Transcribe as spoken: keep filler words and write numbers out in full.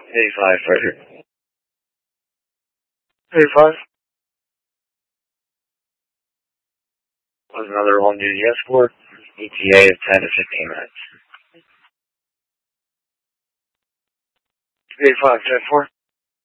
eighty-five, Frederick. eighty-five. Was another one duty escort. E T A of ten to fifteen minutes. eighty-five, ten four.